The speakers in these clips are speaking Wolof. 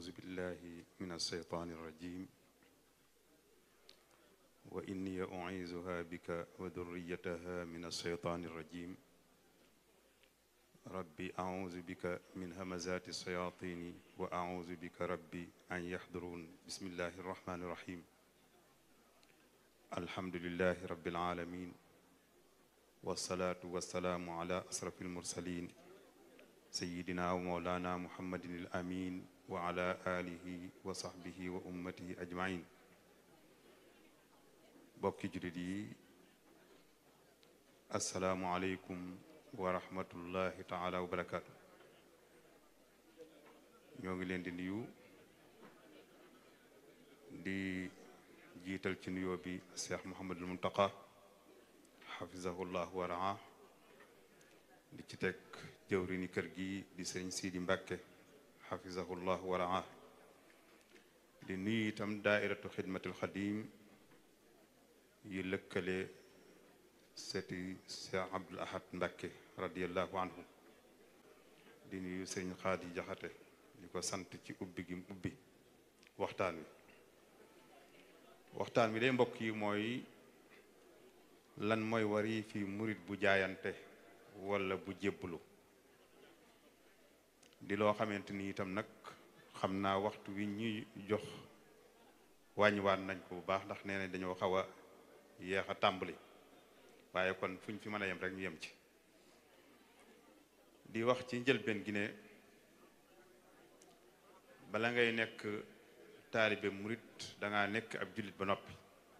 أعوذ بالله من الشيطان الرجيم وإني أعيذها بك وذريتها من الشيطان الرجيم ربي أعوذ بك من همزات الشياطين وأعوذ بك ربي أن يحضرون بسم الله الرحمن الرحيم الحمد لله رب العالمين والصلاة والسلام على أشرف المرسلين سيدنا ومولانا محمد الأمين وعلى آله وصحبه وأمته أجمعين bokki jullit yi assalaamu aleykum wa rahmatullahi taala wa barakaatu ñoo ngi leen di nuyu di jiital ci nuyoo bi Cheikh Mouhamadul Muntaqa xafizahullah wa raa di ci teg jëwrini kër gi di sëriñ Sidi Mbàkke xafizahullah wa raa di nuyu itam daairatu xidmatul xadim yi lëkkale seeti Cheikh Abdoul Ahad Mbàkke radiallahu anhu di nuyu sëriñ Xaadi Jaxate di ko sant ci ubbi gi ubbi waxtaan wi day mbokk yi mooy lan mooy wari fi murit bu jaayante wala bu jébbalu di loo xamante ni itam nag xam naa waxtu wi ñuy jox wàññiwaat nañ ko bu baax ndax nee na dañoo xaw a yéex a tàmbali waaye kon fuñ fi mën a yem rek ñu yem ci di wax ci njëlbeen gi ne bala ngay nekk taalibe murit dangaa nekk ab jullit ba noppi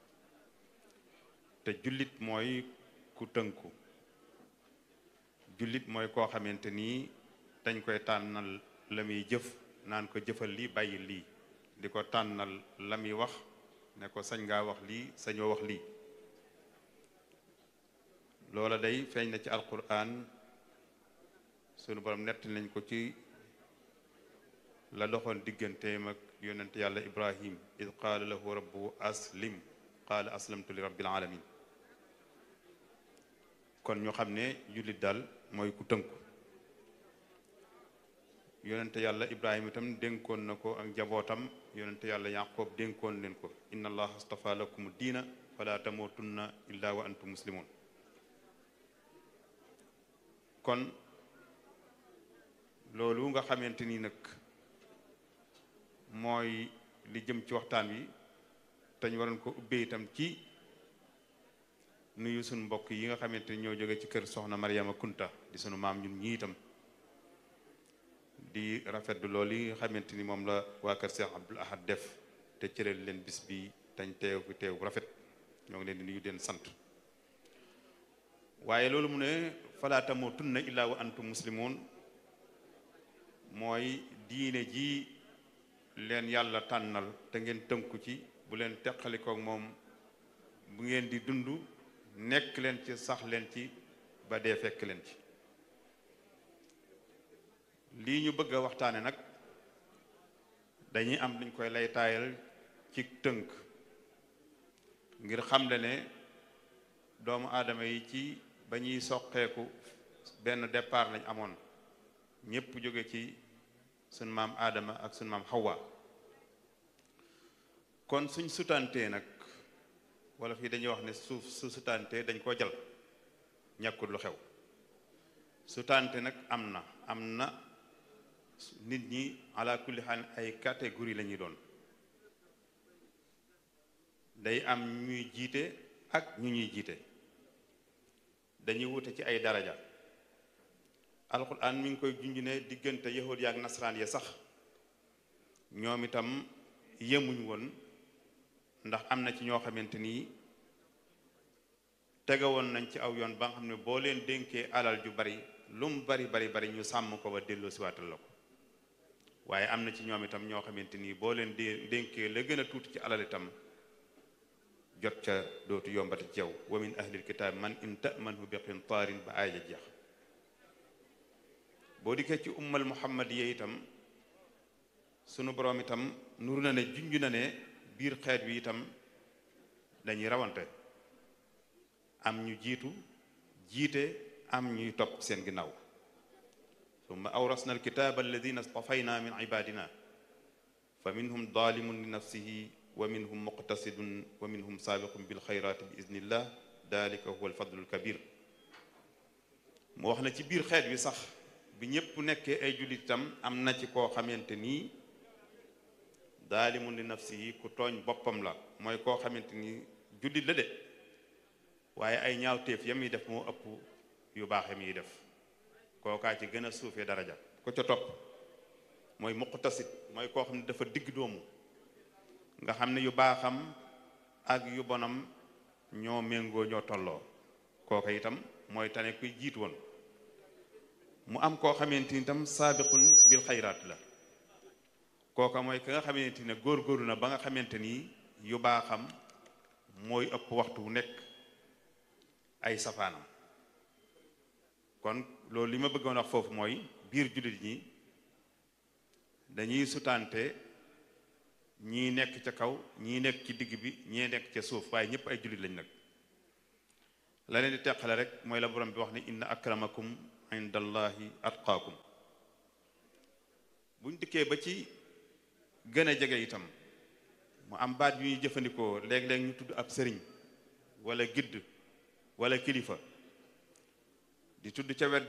te jullit mooy ku tënku jullit mooy koo xamante nii dañ koy tànnal la muy jëf naan ko jëfal lii bàyyi lii di ko tànnal la muy wax ne ko sañ ngaa wax lii sañoo wax lii loola day feeñ na ci alquran sunu borom nett nañ ko ci la doxoon digganteem ak yonent yàlla ibrahim id qaala lahu rabbuhu aslim qaala aslamtu li rabbil alamin kon ñu xam ne jullit daal mooy ku tënku yonent yàlla ibrahim itam dénkoon na ko ak njabootam yonent yàlla yaqoob dénkoon leen ko inna allaha astafa lakum diina fala tamutunna illa wa antum muslimun kon loolu nga xamante ni nag mooy li jëm ci waxtaan wi te ñu waroon ko ubbee itam ci nuyu suñu mbokk yi nga xamante ni ñoo jóge ci kër soxna Mariama Kunta di sunu maam ñun ñi itam di rafetlu loolu yi nga xamante ni moom la waa kër Cheikh Abdoul Ahad def te cëral leen bis bi tañ teew fi teew bu rafet ñoo ngi leen di nuyu den sant waaye loolu mu ne falaa tamuutunna illaa wa antum muslimun mooy diine ji leen yàlla tànnal te ngeen tënku ci bu leen teqalikoog moom bu ngeen di dund nekk leen ci sax leen ci ba dee fekk leen ci lii ñu bëgg a waxtaane nag dañuy am dañ koy lay taayal ci tënk ngir xamle ne doomu aadama yi ci ba ñuy soqeeku benn départ lañ amoon ñépp jóge ci suñ maam aadama ak suñ maam Hawa kon suñ sutantee nag wala fii dañuy wax ne suuf su sutantee dañ koo jal ñàkkul lu xew sutante nag am na nit ñi ala kulli xaal ay catégorie la ñuy doon day am ñuy jiite ak ñu ñuy jiite dañuy wute ci ay daraja alquran mi ngi koy junj ne diggante yahud yaak nasaraan ya sax ñoom itam yemuñ woon ndax am na ci ñoo xamante nii tegawoon nañ ci aw yoon ba nga xam ne boo leen dénkee alal ju bari lu mu bari ñu sàmm ko ba delloo siwaatal la ko waaye am na ci ñoom itam ñoo xamante nii boo leen dénkee la gën a tuuti ci alal itam jot ca dootu yombati ci yow wa min ahlil kitaab man in ta'manhu bi qintaarin ba aaya jeex boo dikkee ci ummal muhammadiya itam sunu boroom itam nuru na ne junj na ne biir xeet wi itam dañuy rawante am ñu jiite am ñuy topp seen ginnaaw summa awrasna alkitaaba alladina stafayna min ibadina fa minhum zalimun li nafsihi wa minhum muqtasidun wa minhum saabiqun bil xayraati bi iznillah dalika huwa alfadlul kabir. mu wax na ci biir xeet wi sax bi ñépp nekkee ay jullitam am na ci koo xamante nii zalimun li nafsihi ku tooñ boppam la, mooy koo xamante ni jullit la de waaye ay ñaawteef yam yi def moo ëpp yu baax yam yi def, kookaa ci gën a suufee daraja. ko ca topp mooy muqtasid, mooy koo xam ne dafa digg doomu, nga xam ne yu baaxam ak yu bonam ñoo méngoo ñoo tolloo, kooka itam mooy tane kuy jiit woon. mu am koo xamante ni itam saabiqun bil xayraat la, kooka mooy ka nga xamante ne góorgóorlu na ba nga xamante ni yu baaxam mooy ëpp waxtu wu nekk ay safaanam. kon loolu li ma bëggoon wax foofu mooy biir jullit ñi dañuy sutante, ñii nekk ca kaw ñii nekk ci digg bi ñii nekk ca suuf, waaye ñëpp ay jullit lañ nag. la leen di teqale rek mooy la borom bi wax ne inna akramakum indallahi atqaakum. buñ dikkee ba ci gën a jege itam mu am baat yu ñuy jëfandikoo léeg-léeg ñu tudd ab sëriñ wala gidd wala kilifa di tudd ca wet